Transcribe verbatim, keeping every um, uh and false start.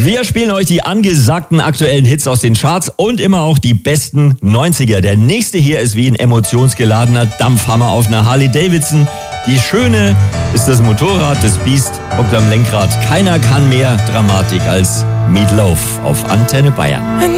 Wir spielen euch die angesagten aktuellen Hits aus den Charts und immer auch die besten neunziger. Der nächste hier ist wie ein emotionsgeladener Dampfhammer auf einer Harley Davidson. Die Schöne ist das Motorrad, das Biest hockt am Lenkrad. Keiner kann mehr Dramatik als Meat Loaf auf Antenne Bayern.